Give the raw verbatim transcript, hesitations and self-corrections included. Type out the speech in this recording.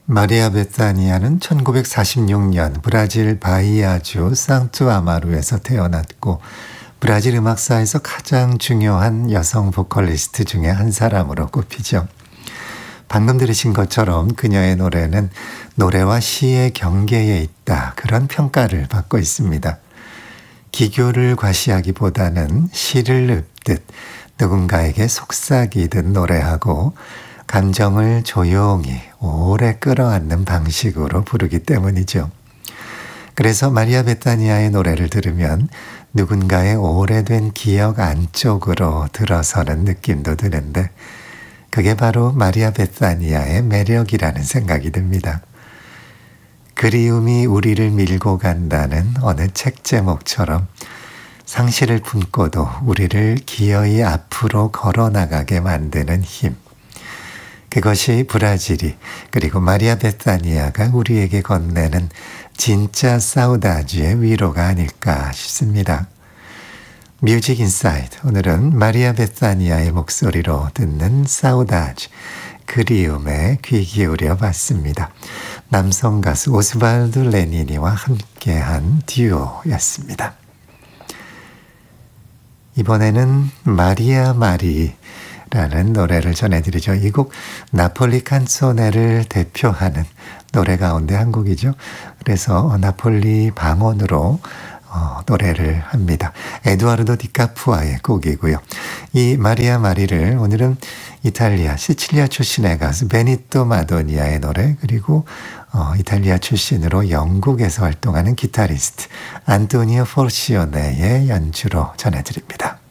마리아 베타니아는 천구백사십육 년 브라질 바히아주 상투 아마루에서 태어났고 브라질 음악사에서 가장 중요한 여성 보컬리스트 중에 한 사람으로 꼽히죠. 방금 들으신 것처럼 그녀의 노래는 노래와 시의 경계에 있다, 그런 평가를 받고 있습니다. 기교를 과시하기보다는 시를 읊듯 누군가에게 속삭이듯 노래하고 감정을 조용히 오래 끌어안는 방식으로 부르기 때문이죠. 그래서 마리아 베타니아의 노래를 들으면 누군가의 오래된 기억 안쪽으로 들어서는 느낌도 드는데 그게 바로 마리아 베타니아의 매력이라는 생각이 듭니다. 그리움이 우리를 밀고 간다는 어느 책 제목처럼 상실을 품고도 우리를 기어이 앞으로 걸어나가게 만드는 힘. 그것이 브라질이 그리고 마리아 베타니아가 우리에게 건네는 진짜 사우다지의 위로가 아닐까 싶습니다. 뮤직 인사이드, 오늘은 마리아 베타니아의 목소리로 듣는 사우다지, 그리움에 귀 기울여 봤습니다. 남성 가수 오스발드 레니니와 함께한 듀오였습니다. 이번에는 마리아 마리 라는 노래를 전해드리죠. 이 곡 나폴리 칸소네를 대표하는 노래 가운데 한 곡이죠. 그래서 나폴리 방언으로 어, 노래를 합니다. 에두아르도 디카푸아의 곡이고요. 이 마리아 마리를 오늘은 이탈리아 시칠리아 출신의 가수 베니토 마도니아의 노래, 그리고 어, 이탈리아 출신으로 영국에서 활동하는 기타리스트 안토니오 포르시오네의 연주로 전해드립니다.